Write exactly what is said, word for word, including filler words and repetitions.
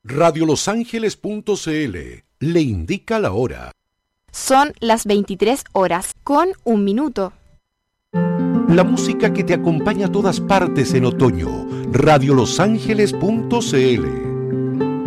radio los ángeles punto c l le indica la hora. Son las veintitrés horas con un minuto. La música que te acompaña a todas partes en otoño. radio los ángeles punto c l